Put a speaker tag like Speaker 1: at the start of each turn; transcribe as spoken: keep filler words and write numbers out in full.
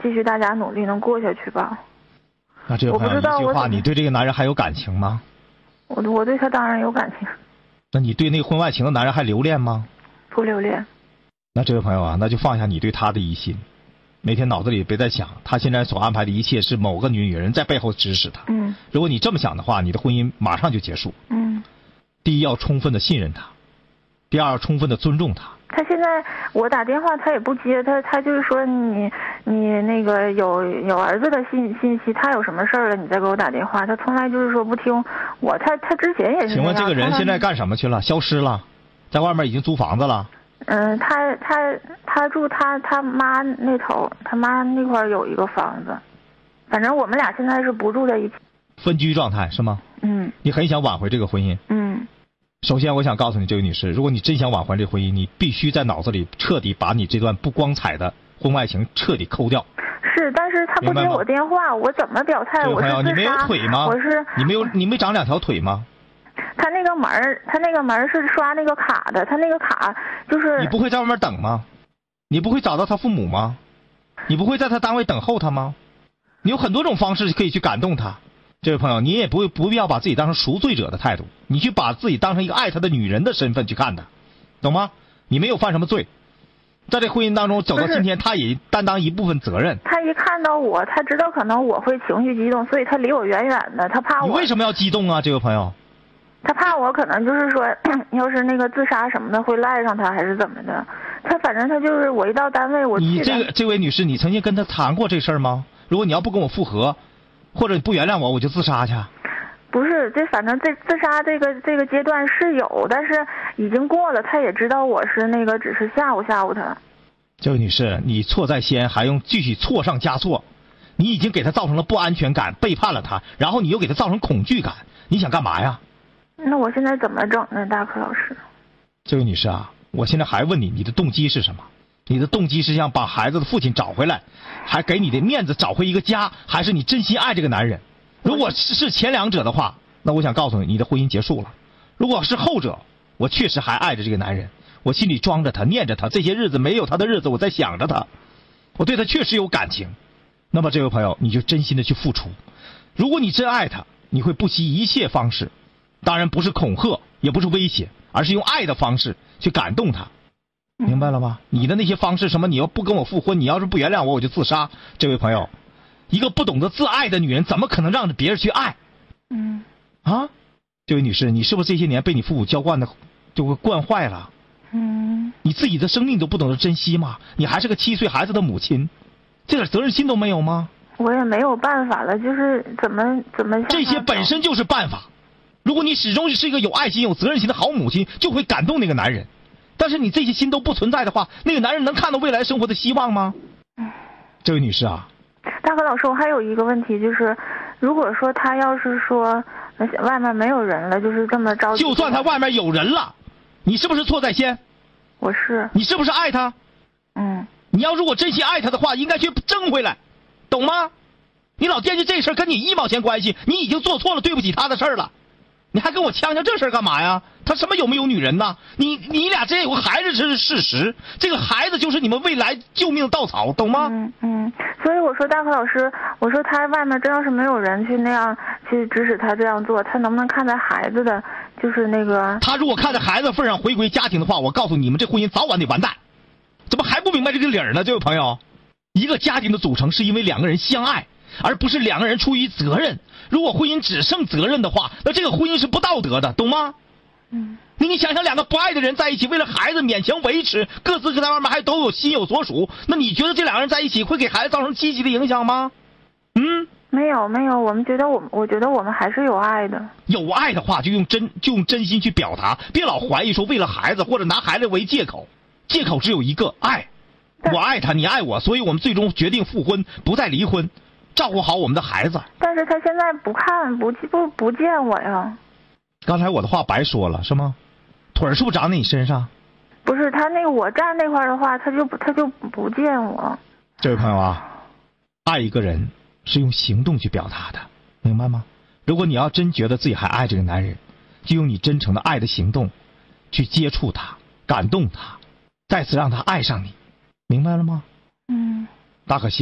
Speaker 1: 继续大家努力能过下去吧。
Speaker 2: 那这位朋友，一句话，你对这个男人还有感情吗？
Speaker 1: 我我对他当然有感情。
Speaker 2: 那你对那个婚外情的男人还留恋吗？
Speaker 1: 不留恋。
Speaker 2: 那这位朋友啊，那就放下你对他的疑心，每天脑子里别再想他现在所安排的一切是某个女人在背后指使他。
Speaker 1: 嗯。
Speaker 2: 如果你这么想的话，你的婚姻马上就结束。
Speaker 1: 嗯。
Speaker 2: 第一，要充分的信任他；第二，要充分的尊重他。
Speaker 1: 他现在我打电话他也不接，他他就是说你你那个有有儿子的信信息，他有什么事儿了你再给我打电话，他从来就是说不听我。他他之前也是。
Speaker 2: 请问这个人现在干什么去了？消失了，在外面已经租房子了。
Speaker 1: 嗯，他他他住他他妈那头，他妈那块有一个房子，反正我们俩现在是不住在一起，
Speaker 2: 分居状态是吗？
Speaker 1: 嗯。
Speaker 2: 你很想挽回这个婚姻？
Speaker 1: 嗯。
Speaker 2: 首先我想告诉你，这位女士，如果你真想挽回这婚姻，你必须在脑子里彻底把你这段不光彩的婚外情彻底抠掉。
Speaker 1: 是，但是他不接我电话，我怎么表态？我是自杀。
Speaker 2: 你没有腿吗？
Speaker 1: 我是
Speaker 2: 你没有你没长两条腿吗？
Speaker 1: 他那个门儿，他那个门儿是刷那个卡的，他那个卡就是
Speaker 2: 你不会在外面等吗？你不会找到他父母吗？你不会在他单位等候他吗？你有很多种方式可以去感动他。这位朋友，你也不会不必要把自己当成赎罪者的态度，你去把自己当成一个爱他的女人的身份去看他，懂吗？你没有犯什么罪，在这婚姻当中走到今天，他也担当一部分责任。
Speaker 1: 他一看到我，他知道可能我会情绪激动，所以他离我远远的，他怕我。
Speaker 2: 你为什么要激动啊，这位朋友？
Speaker 1: 他怕我可能就是说，要是那个自杀什么的会赖上他，还是怎么的？他反正他就是我一到单位我。
Speaker 2: 你这个这位女士，你曾经跟他谈过这事儿吗？如果你要不跟我复合，或者你不原谅我，我就自杀去。
Speaker 1: 不是，这反正这自杀这个这个阶段是有，但是已经过了，他也知道我是那个只是吓唬吓唬他。
Speaker 2: 这位女士，你错在先，还用继续错上加错，你已经给他造成了不安全感，背叛了他，然后你又给他造成恐惧感，你想干嘛呀？
Speaker 1: 那我现在怎么整呢，大柯老师？
Speaker 2: 这位女士啊，我现在还问你，你的动机是什么？你的动机是想把孩子的父亲找回来，还给你的面子找回一个家，还是你真心爱这个男人？如果是前两者的话，那我想告诉你，你的婚姻结束了。如果是后者，我确实还爱着这个男人，我心里装着他，念着他，这些日子没有他的日子，我在想着他，我对他确实有感情。那么这位朋友，你就真心的去付出。如果你真爱他，你会不惜一切方式，当然不是恐吓，也不是威胁，而是用爱的方式去感动他。明白了吗？你的那些方式，什么你要不跟我复婚，你要是不原谅我，我就自杀。这位朋友，一个不懂得自爱的女人，怎么可能让着别人去爱？
Speaker 1: 嗯。
Speaker 2: 啊，这位女士，你是不是这些年被你父母娇惯的，就会惯坏了？
Speaker 1: 嗯。
Speaker 2: 你自己的生命都不懂得珍惜吗？你还是个七岁孩子的母亲，这点责任心都没有吗？
Speaker 1: 我也没有办法了，就是怎么怎么。
Speaker 2: 这些本身就是办法。如果你始终是一个有爱心、有责任心的好母亲，就会感动那个男人。但是你这些心都不存在的话，那个男人能看到未来生活的希望吗？嗯，这位女士啊，
Speaker 1: 大柯老师，我还有一个问题，就是如果说他要是说外面没有人了，就是这么着急，
Speaker 2: 就算他外面有人了，你是不是错在先？
Speaker 1: 我是。
Speaker 2: 你是不是爱他？
Speaker 1: 嗯。
Speaker 2: 你要如果真心爱他的话，应该去争回来，懂吗？你老惦记这事儿跟你一毛钱关系，你已经做错了对不起他的事儿了。你还跟我呛呛这事儿干嘛呀？他什么有没有女人呢？你你俩这有个孩子是事实，这个孩子就是你们未来救命的稻草，懂吗？
Speaker 1: 嗯嗯。所以我说大柯老师，我说他外面真要是没有人去那样去指使他这样做，他能不能看在孩子的就是那个？
Speaker 2: 他如果看在孩子份上回归家庭的话，我告诉你们，这婚姻早晚得完蛋。怎么还不明白这个理儿呢？这位朋友，一个家庭的组成是因为两个人相爱，而不是两个人出于责任。如果婚姻只剩责任的话，那这个婚姻是不道德的，懂吗？
Speaker 1: 嗯。
Speaker 2: 你你想想，两个不爱的人在一起，为了孩子勉强维持，各自在外面还都有心有所属，那你觉得这两个人在一起会给孩子造成积极的影响吗？嗯，
Speaker 1: 没有没有，我们觉得我我觉得我们还是有爱的。
Speaker 2: 有爱的话，就用真就用真心去表达，别老怀疑说为了孩子或者拿孩子为借口，借口只有一个爱。我爱他，你爱我，所以我们最终决定复婚，不再离婚，照顾好我们的孩子。
Speaker 1: 但是他现在不看不不不见我呀。
Speaker 2: 刚才我的话白说了是吗？腿儿是不是长在你身上？
Speaker 1: 不是，他那个我站那块的话，他就他就不见我。
Speaker 2: 这位朋友啊，爱一个人是用行动去表达的，明白吗？如果你要真觉得自己还爱这个男人，就用你真诚的爱的行动去接触他，感动他，再次让他爱上你，明白了吗？
Speaker 1: 嗯。
Speaker 2: 大可惜